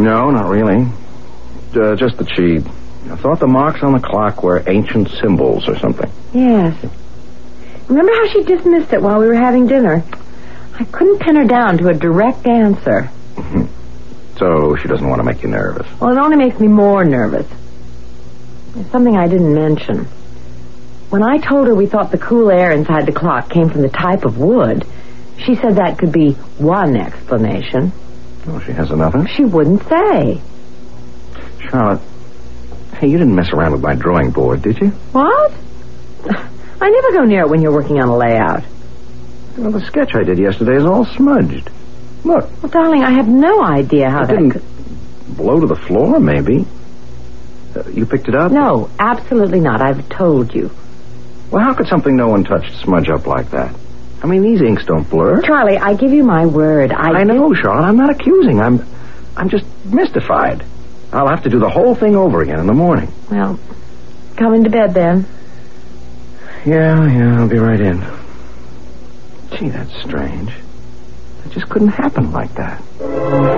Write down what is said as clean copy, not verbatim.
No, not really. Just that she thought the marks on the clock were ancient symbols or something. Yes. Remember how she dismissed it while we were having dinner? I couldn't pin her down to a direct answer. So she doesn't want to make you nervous. Well, it only makes me more nervous. There's something I didn't mention. When I told her we thought the cool air inside the clock came from the type of wood, she said that could be one explanation. Oh, she has another? She wouldn't say. Charlotte, hey, you didn't mess around with my drawing board, did you? What? I never go near it when you're working on a layout. Well, the sketch I did yesterday is all smudged. Look. Well, darling, I have no idea how It that didn't could... blow to the floor, maybe. You picked it up? No, absolutely not. I've told you. Well, how could something no one touched smudge up like that? I mean, these inks don't blur. Charlie, I give you my word. I know, Charlotte. I'm not accusing. I'm just mystified. I'll have to do the whole thing over again in the morning. Well, come into bed then. Yeah, I'll be right in. Gee, that's strange. It just couldn't happen like that.